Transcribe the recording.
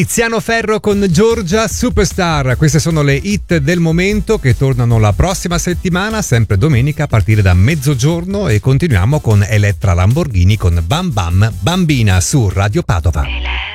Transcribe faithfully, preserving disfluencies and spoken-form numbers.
Tiziano Ferro con Giorgia Superstar. Queste sono le hit del momento che tornano la prossima settimana, sempre domenica a partire da mezzogiorno, e continuiamo con Elettra Lamborghini con Bam Bam Bambina su Radio Padova.